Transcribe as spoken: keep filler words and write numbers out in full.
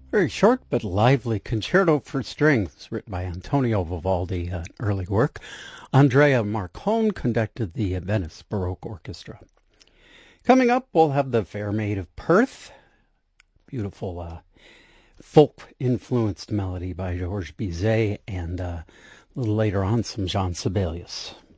Very short but lively concerto for strings, written by Antonio Vivaldi, an early work. Andrea Marcon conducted the Venice Baroque Orchestra. Coming up, we'll have the Fair Maid of Perth, beautiful uh, folk-influenced melody by Georges Bizet, and uh, a little later on, some Jean Sibelius.